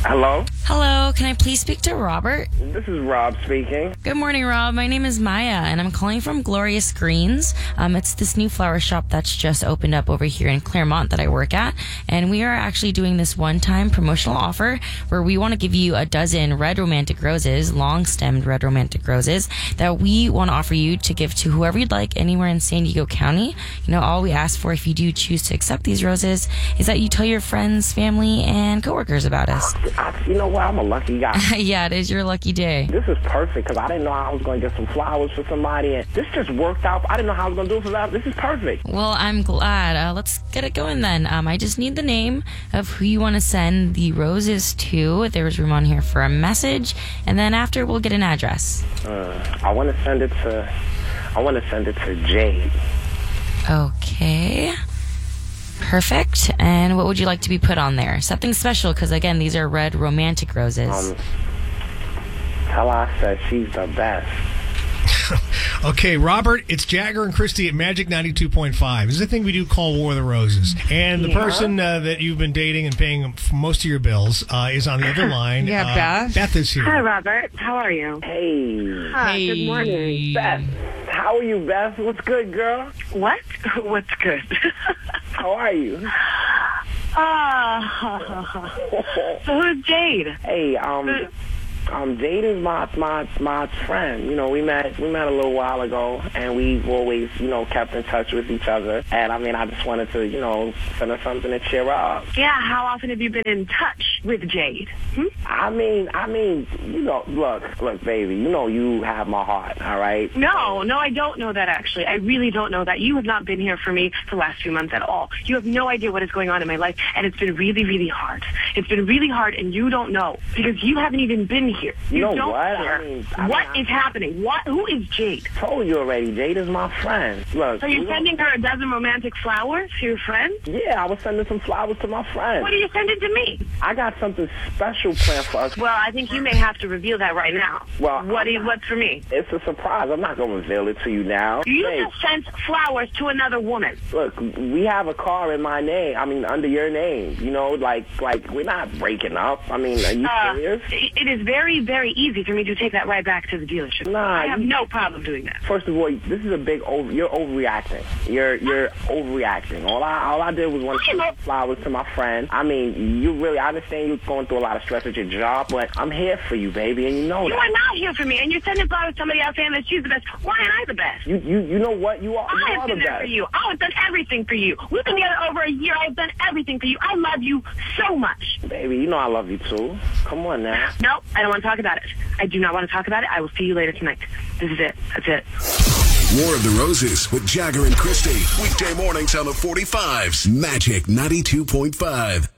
Hello? Hello, can I please speak to Robert? This is Rob speaking. Good morning, Rob. My name is Maya, and I'm calling from Glorious Greens. It's this new flower shop that's just opened up over here in Claremont that I work at, and we are actually doing this one-time promotional offer where we want to give you a dozen red romantic roses, long-stemmed red romantic roses, that we want to offer you to give to whoever you'd like anywhere in San Diego County. You know, all we ask for if you do choose to accept these roses is that you tell your friends, family, and coworkers about us. You know what? I'm a lucky guy. Yeah, it is your lucky day. This is perfect because I didn't know I was going to get some flowers for somebody, and this just worked out. I didn't know how I was going to do it for that. This is perfect. Well, I'm glad. Let's get it going then. I just need the name of who you want to send the roses to. There's room on here for a message, and then after we'll get an address. I want to send it to Jade. Okay. Perfect. And what would you like to be put on there? Something special, because again, these are red romantic roses. Tell her I said she's the best. Okay, Robert, it's Jagger and Christy at Magic 92.5. This is a thing we do called War of the Roses. And the person that you've been dating and paying for most of your bills is on the other line. Yeah, Beth. Beth is here. Hi, Robert. How are you? Hey. Hi, good morning. Beth. How are you, Beth? What's good, girl? What? What's good? How are you? So who's Jade? Hey, Jade is my friend. You know, we met a little while ago, and we've always, kept in touch with each other. And I just wanted to, send her something to cheer her up. Yeah, how often have you been in touch with Jade? Look, baby, you have my heart, all right? No, I don't know that, actually. I really don't know that. You have not been here for me for the last few months at all. You have no idea what is going on in my life, and it's been really, really hard. It's been really hard, and you don't know, because you haven't even been here. You know don't what? Care. What is happening? Who is Jade? I told you already. Jade is my friend. Look. So you're sending her a dozen romantic flowers to your friend? Yeah, I was sending some flowers to my friend. What are you sending to me? I got something special planned for us. Well, I think you may have to reveal that right now. Well, what's for me? It's a surprise. I'm not going to reveal it to you now. You just sent flowers to another woman. Look, we have a car in my name. Under your name. Like we're not breaking up. Are you serious? It is very, very easy for me to take that right back to the dealership. I have no problem doing that. First of all, this is a big you're overreacting. You're overreacting. All I did was want to send flowers to my friend. I understand you're going through a lot of stress at your job, but I'm here for you, baby, and you know that. You are not here for me, and you're sending flowers to somebody else saying that she's the best. Why am I the best? You know what? You are I've been there for you. I have done everything for you. We've been together over a year. I've done everything for you. I love you so much. Baby, I love you too. Come on now. No, I don't want to talk about it. I do not want to talk about it. I will see you later tonight. This is it. That's it. War of the Roses with Jagger and Christy. Weekday mornings on the 45s. Magic 92.5.